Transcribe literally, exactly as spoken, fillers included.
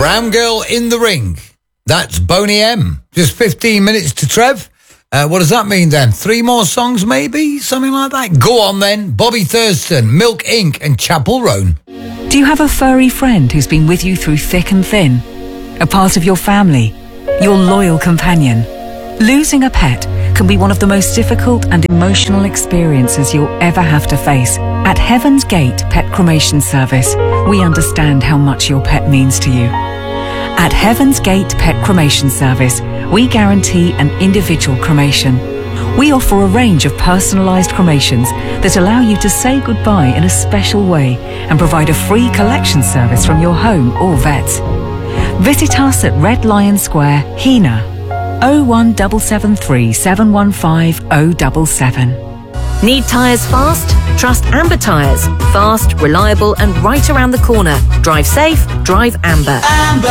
Brown Girl in the Ring. That's Boney M. Just fifteen minutes to Trev. Uh, what does that mean then? Three more songs maybe? Something like that? Go on then. Bobby Thurston, Milk Incorporated and Chapel Roan. Do you have a furry friend who's been with you through thick and thin? A part of your family? Your loyal companion? Losing a pet can be one of the most difficult and emotional experiences you'll ever have to face. At Heaven's Gate Pet Cremation Service, we understand how much your pet means to you. At Heaven's Gate Pet Cremation Service, we guarantee an individual cremation. We offer a range of personalised cremations that allow you to say goodbye in a special way and provide a free collection service from your home or vet. Visit us at Red Lion Square, Hena, oh one seven seven three, seven one five oh seven seven. Need tyres fast? Trust Amber Tyres. Fast, reliable and right around the corner. Drive safe, drive Amber. Amber.